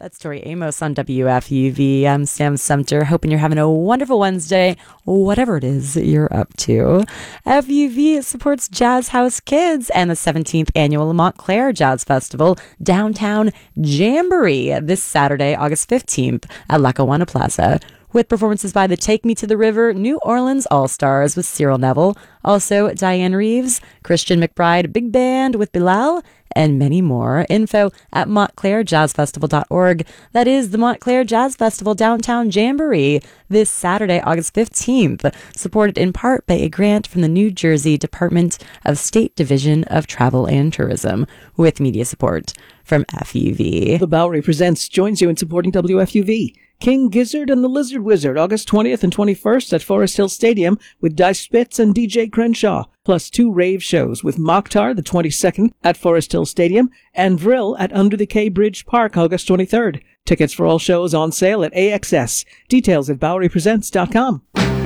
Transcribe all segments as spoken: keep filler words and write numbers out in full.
That's Tori Amos on W F U V. I'm Sam Sumter, hoping you're having a wonderful Wednesday, whatever it is that you're up to. F U V supports Jazz House Kids and the seventeenth Annual Montclair Jazz Festival Downtown Jamboree this Saturday, August fifteenth at Lackawanna Plaza, with performances by the Take Me to the River New Orleans All-Stars with Cyril Neville, also Diane Reeves, Christian McBride Big Band with Bilal, and many more. Info at montclair jazz festival dot org. That is the Montclair Jazz Festival Downtown Jamboree this Saturday, August fifteenth, supported in part by a grant from the New Jersey Department of State Division of Travel and Tourism, with media support from F U V. The Bowery Presents joins you in supporting W F U V. King Gizzard and the Lizard Wizard, August twentieth and twenty-first at Forest Hill Stadium with Dice Spitz and D J Crenshaw, plus two rave shows with Mokhtar the twenty-second at Forest Hill Stadium and Vril at Under the K Bridge Park, August twenty-third. Tickets for all shows on sale at A X S. Details at bowery presents dot com.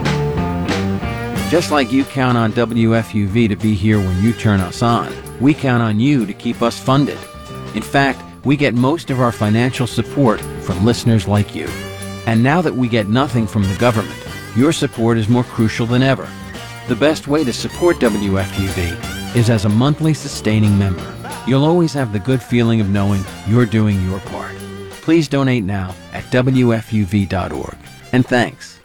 Just like you count on W F U V to be here when you turn us on, we count on you to keep us funded. In fact, we get most of our financial support from listeners like you. And now that we get nothing from the government, your support is more crucial than ever. The best way to support W F U V is as a monthly sustaining member. You'll always have the good feeling of knowing you're doing your part. Please donate now at W F U V dot org. And thanks.